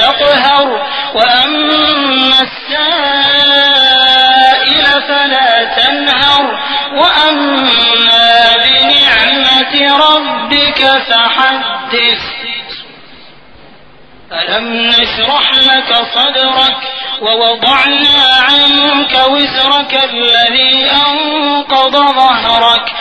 تقهر وأما السائل فلا تنهر وأما بنعمة ربك فحدث. ألم نشرح لك صدرك ووضعنا عنك وزرك الذي أنقض ظهرك